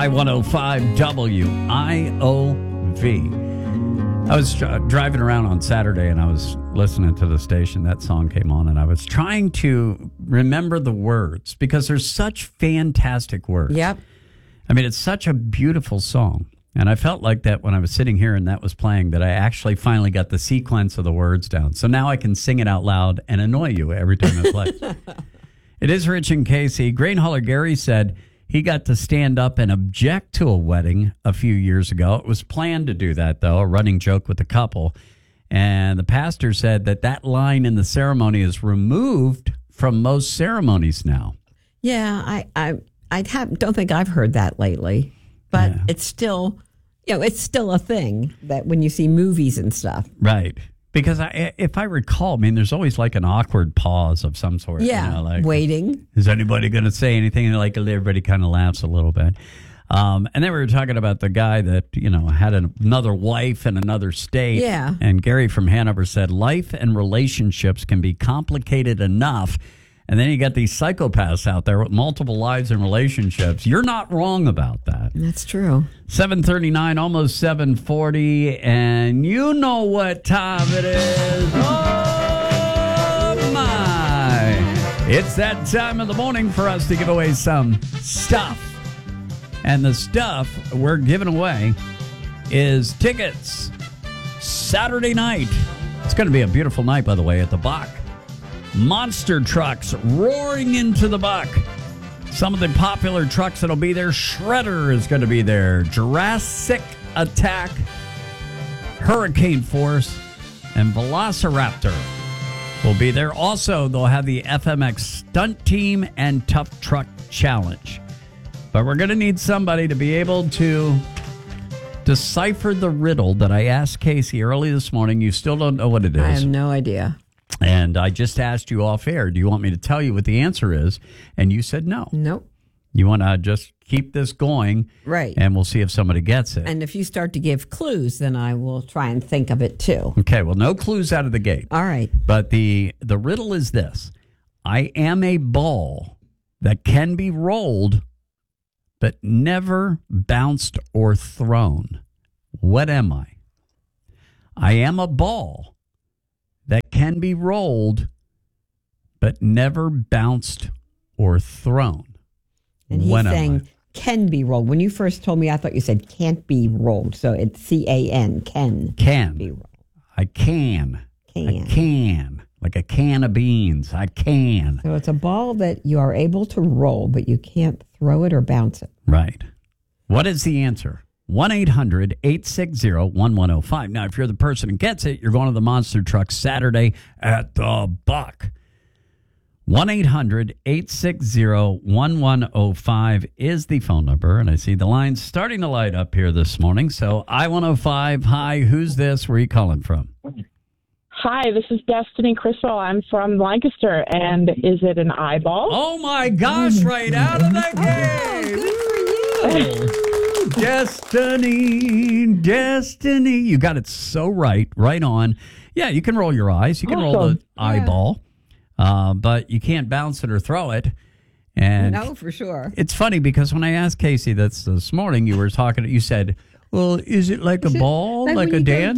I-105 WIOV. I was driving around on Saturday and I was listening to the station. That song came on and I was trying to remember the words because there's such fantastic words. Yep. I mean, it's such a beautiful song. And I felt like that when I was sitting here and that was playing, that I actually finally got the sequence of the words down. So now I can sing it out loud and annoy you every time it plays. It is Rich and Casey. Grain hauler Gary said he got to stand up and object to a wedding a few years ago. It was planned to do that, though, a running joke with the couple. And the pastor said that line in the ceremony is removed from most ceremonies now. Yeah, I don't think I've heard that lately. But it's still, it's still a thing that when you see movies and stuff. Right. Because if I recall, there's always like an awkward pause of some sort. Yeah, like, waiting. Is anybody going to say anything? And like everybody kind of laughs a little bit. And then we were talking about the guy that, had another wife in another state. Yeah. And Gary from Hanover said life and relationships can be complicated enough. And then you got these psychopaths out there with multiple lives and relationships. You're not wrong about that. That's true. 7:39, almost 7:40, and you know what time it is. Oh, my. It's that time of the morning for us to give away some stuff. And the stuff we're giving away is tickets. Saturday night. It's going to be a beautiful night, by the way, at the Bach. Monster trucks roaring into the Buck. Some of the popular trucks that'll be there. Shredder is going to be there. Jurassic Attack, Hurricane Force, and Velociraptor will be there. Also, they'll have the FMX Stunt Team and Tough Truck Challenge. But we're going to need somebody to be able to decipher the riddle that I asked Casey early this morning. You still don't know what it is. I have no idea. And I just asked you off air, do you want me to tell you what the answer is? And you said no. Nope. You want to just keep this going. Right. And we'll see if somebody gets it. And if you start to give clues, then I will try and think of it too. Okay, well, no clues out of the gate. All right. But the riddle is this. I am a ball that can be rolled, but never bounced or thrown. What am I? I am a ball that can be rolled, but never bounced or thrown. And he's saying can be rolled. When you first told me, I thought you said can't be rolled. So it's C-A-N, can be rolled. I can. I can. Like a can of beans. I can. So it's a ball that you are able to roll, but you can't throw it or bounce it. Right. What is the answer? 1-800-860-1105. Now, if you're the person who gets it, you're going to the Monster Truck Saturday at the Buck. 1-800-860-1105 is the phone number. And I see the lines starting to light up here this morning. So I-105, hi, who's this? Where are you calling from? Hi, this is Destiny Crystal. I'm from Lancaster. And is it an eyeball? Oh, my gosh, right out of the gate. Good for you. Destiny. You got it so right on. Yeah, you can roll your eyes. You can roll the eyeball, but you can't bounce it or throw it. And no, for sure. It's funny because when I asked Casey this morning, you said, well, is it like a ball, like a dance?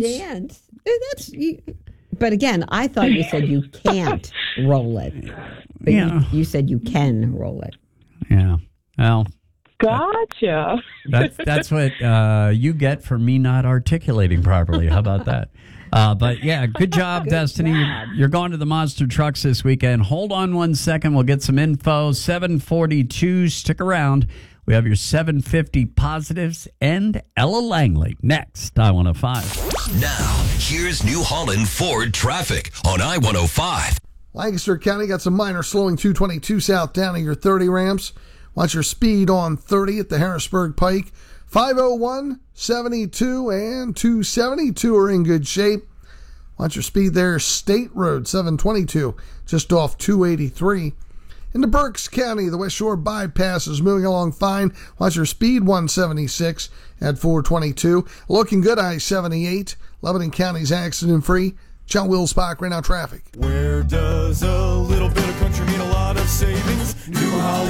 But again, I thought you said you can't roll it. But you said you can roll it. Yeah. Well. Gotcha. That's what you get for me not articulating properly. How about that? But yeah, good job, Destiny. You're going to the Monster Trucks this weekend. Hold on 1 second. We'll get some info. 7:42. Stick around. We have your 750 positives and Ella Langley next. I-105. Now, here's New Holland Ford traffic on I-105. Lancaster County got some minor slowing 222 south down at your 30 ramps. Watch your speed on 30 at the Harrisburg Pike. 501, 72, and 272 are in good shape. Watch your speed there. State Road 722, just off 283. Into Berks County, the West Shore bypass is moving along fine. Watch your speed 176 at 422. Looking good, I-78. Lebanon County's accident-free. John Wills-Bach, right now traffic. Where does a little bit of country mean a lot of savings? New Holland.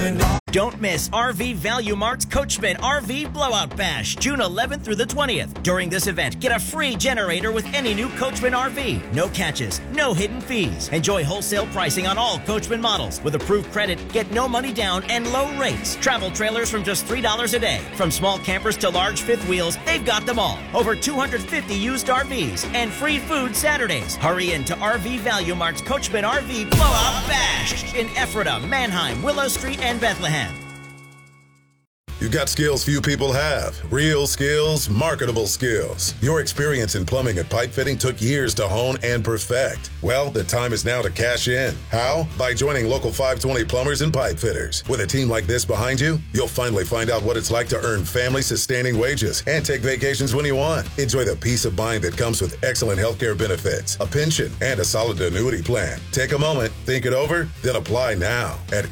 Don't miss RV Value Mart's Coachman RV Blowout Bash, June 11th through the 20th. During this event, get a free generator with any new Coachman RV. No catches, no hidden fees. Enjoy wholesale pricing on all Coachman models. With approved credit, get no money down and low rates. Travel trailers from just $3 a day. From small campers to large fifth wheels, they've got them all. Over 250 used RVs and free food Saturdays. Hurry in to RV Value Mart's Coachman RV Blowout Bash in Ephrata, Manheim, Willow Street, and Bethlehem. You've got skills few people have. Real skills, marketable skills. Your experience in plumbing and pipe fitting took years to hone and perfect. Well, the time is now to cash in. How? By joining Local 520 Plumbers and Pipe Fitters. With a team like this behind you, you'll finally find out what it's like to earn family-sustaining wages and take vacations when you want. Enjoy the peace of mind that comes with excellent healthcare benefits, a pension, and a solid annuity plan. Take a moment, think it over, then apply now at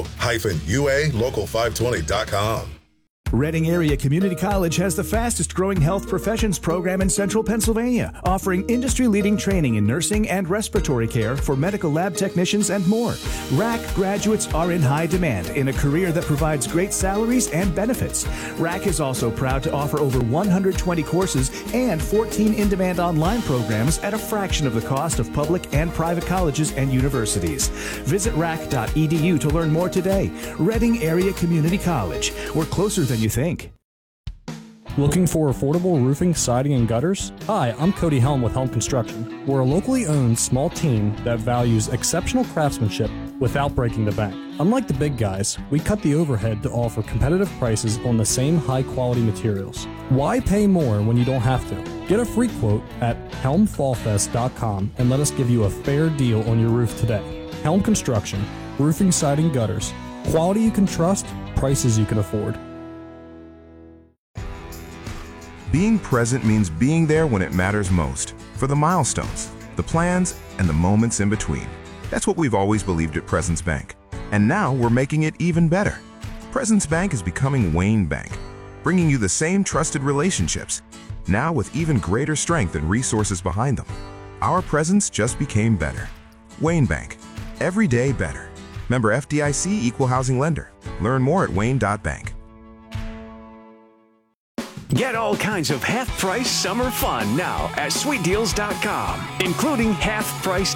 info-ualocal520.com. Reading Area Community College has the fastest growing health professions program in central Pennsylvania, offering industry-leading training in nursing and respiratory care for medical lab technicians and more. RAC graduates are in high demand in a career that provides great salaries and benefits. RAC is also proud to offer over 120 courses and 14 in-demand online programs at a fraction of the cost of public and private colleges and universities. Visit rac.edu to learn more today. Reading Area Community College. We're closer than you think. Looking for affordable roofing, siding, and gutters? Hi, I'm Cody Helm with Helm Construction. We're a locally owned small team that values exceptional craftsmanship without breaking the bank. Unlike the big guys, we cut the overhead to offer competitive prices on the same high-quality materials. Why pay more when you don't have to? Get a free quote at helmfallfest.com and let us give you a fair deal on your roof today. Helm Construction, roofing, siding, gutters. Quality you can trust, prices you can afford. Being present means being there when it matters most, for the milestones, the plans, and the moments in between. That's what we've always believed at Presence Bank. And now we're making it even better. Presence Bank is becoming Wayne Bank, bringing you the same trusted relationships, now with even greater strength and resources behind them. Our presence just became better. Wayne Bank, every day better. Member FDIC Equal Housing Lender. Learn more at wayne.bank. Get all kinds of half-price summer fun now at sweetdeals.com, including half-price